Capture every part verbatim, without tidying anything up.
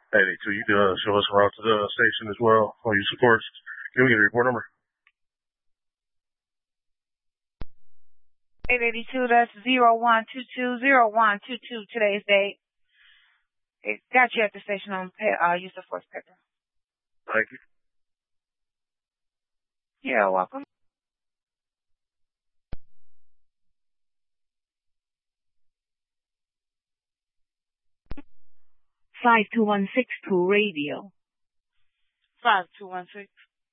Hey, so you can uh, show us around to the station as well. All you supports. Can we get a report number? eight eighty-two, that's zero one two two zero one two two, today's date. It got you at the station on pay, uh, use of force paper. Thank you. You're welcome. five two one six two radio. five two one six.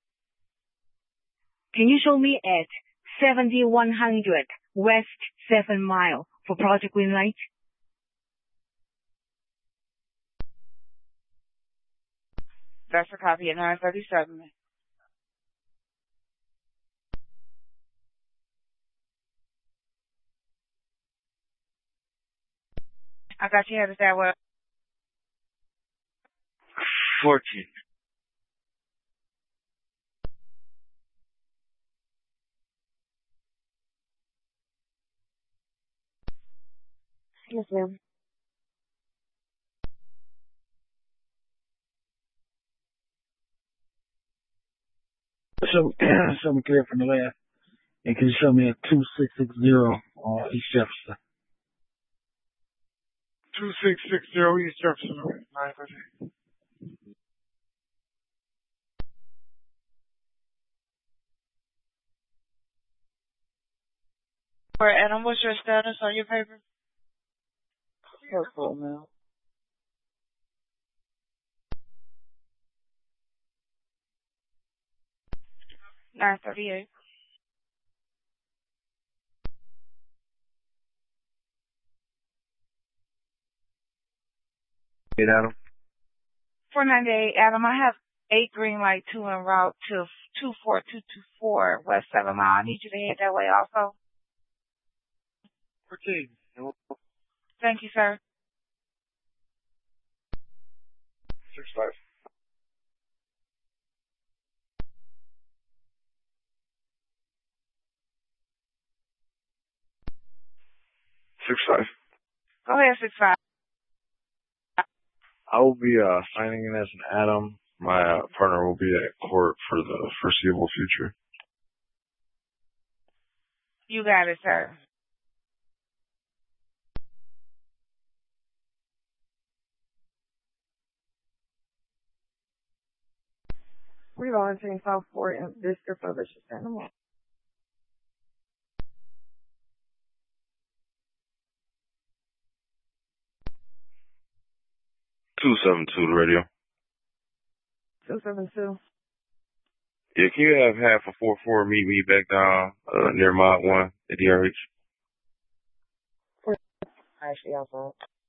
Can you show me at seventy-one hundred West seven Mile for Project Greenlight? That's a copy at nine thirty-seven. I got you headed that way. fourteen. Yes, ma'am. Show, show me clear from the left. And can you show me a two six six zero on East Jefferson? two six six zero East Jefferson, nine thirty. All right, Adam, what's your status on your paper? Careful, man. nine thirty-eight. Hey, Adam. four ninety-eight, Adam, I have eight green light two en route to two four two two four West seven Mile. I need you to head that way also. fourteen. Thank you, sir. six five. Six five. Go ahead, six five. I will be uh, signing in as an Adam. My uh, partner will be at court for the foreseeable future. You got it, sir. Relaunching Southport and District of Vicious Animal. two seven two, the radio. two seven two. Yeah, can you have half a four four meet me back down uh, near Mod one at D R H? Actually, outside.